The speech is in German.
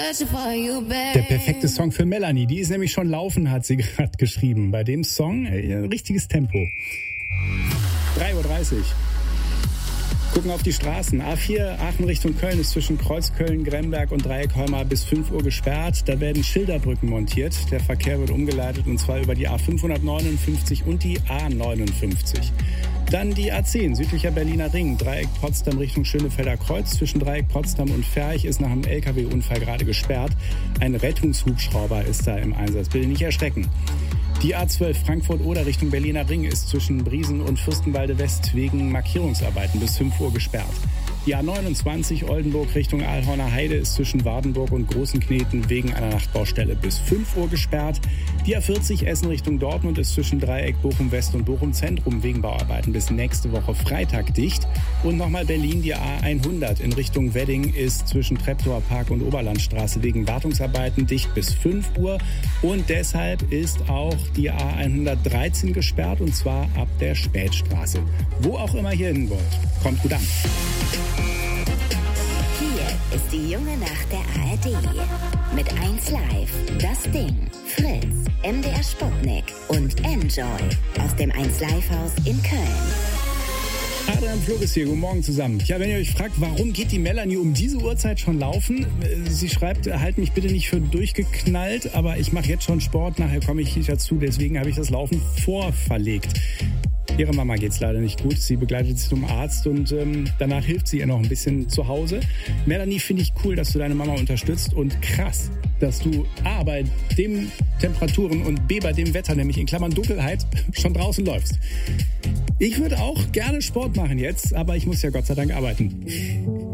Der perfekte Song für Melanie. Die ist nämlich schon laufen, hat sie gerade geschrieben. Bei dem Song richtiges Tempo. 3:30 Uhr. Gucken auf die Straßen. A4 Aachen Richtung Köln ist zwischen Kreuzköln, Gremberg und Dreieckholmer bis 5 Uhr gesperrt. Da werden Schilderbrücken montiert. Der Verkehr wird umgeleitet und zwar über die A559 und die A59. Dann die A10, südlicher Berliner Ring, Dreieck Potsdam Richtung Schönefelder Kreuz. Zwischen Dreieck Potsdam und Ferch ist nach einem LKW-Unfall gerade gesperrt. Ein Rettungshubschrauber ist da im Einsatz. Bitte nicht erschrecken. Die A12 Frankfurt-Oder Richtung Berliner Ring ist zwischen Briesen und Fürstenwalde West wegen Markierungsarbeiten bis 5 Uhr gesperrt. Die A29 Oldenburg Richtung Aalhorner Heide ist zwischen Wardenburg und Großenkneten wegen einer Nachtbaustelle bis 5 Uhr gesperrt. Die A40 Essen Richtung Dortmund ist zwischen Dreieck Bochum West und Bochum Zentrum wegen Bauarbeiten bis nächste Woche Freitag dicht. Und nochmal Berlin, die A100 in Richtung Wedding ist zwischen Treptower Park und Oberlandstraße wegen Wartungsarbeiten dicht bis 5 Uhr. Und deshalb ist auch die A113 gesperrt und zwar ab der Spätstraße. Wo auch immer ihr hin wollt, kommt gut an. Hier ist die junge Nacht der ARD. Mit 1Live, Das Ding, Fritz, MDR Sputnik und Enjoy aus dem 1Live-Haus in Köln. Adrian Flug ist hier, guten Morgen zusammen. Ja, wenn ihr euch fragt, warum geht die Melanie um diese Uhrzeit schon laufen? Sie schreibt, halt mich bitte nicht für durchgeknallt, aber ich mache jetzt schon Sport, nachher komme ich nicht dazu, deswegen habe ich das Laufen vorverlegt. Ihrer Mama geht's leider nicht gut. Sie begleitet sie zum Arzt und danach hilft sie ihr noch ein bisschen zu Hause. Melanie, finde ich cool, dass du deine Mama unterstützt und krass, dass du A, bei den Temperaturen und B, bei dem Wetter, nämlich in Klammern Dunkelheit, schon draußen läufst. Ich würde auch gerne Sport machen jetzt, aber ich muss ja Gott sei Dank arbeiten.